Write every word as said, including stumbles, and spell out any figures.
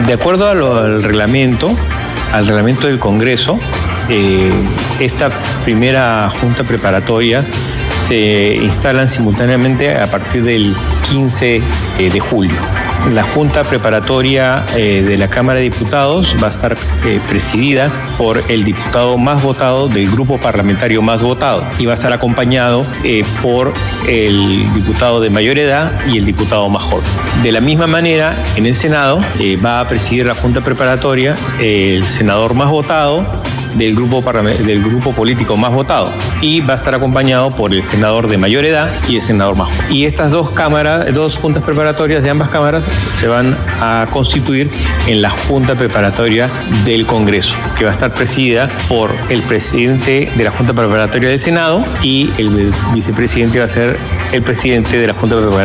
De acuerdo a lo, al reglamento, al reglamento del Congreso, eh, esta primera junta preparatoria se instalan simultáneamente a partir del quince de julio. La junta preparatoria eh, de la Cámara de Diputados va a estar eh, presidida por el diputado más votado del grupo parlamentario más votado y va a estar acompañado eh, por el diputado de mayor edad y el diputado más joven. De la misma manera, en el Senado eh, va a presidir la junta preparatoria eh, el senador más votado del grupo, del grupo político más votado y va a estar acompañado por el senador de mayor edad y el senador más joven. Y estas dos cámaras, dos juntas preparatorias de ambas cámaras se van a constituir en la junta preparatoria del Congreso, que va a estar presidida por el presidente de la junta preparatoria del Senado y el vicepresidente va a ser el presidente de la junta preparatoria